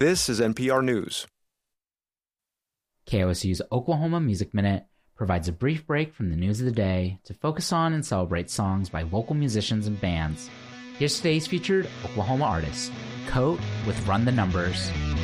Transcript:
This is NPR News. KOSU's Oklahoma Music Minute provides a brief break from the news of the day to focus on and celebrate songs by local musicians and bands. Here's today's featured Oklahoma artist, Coat with Run the Numbers.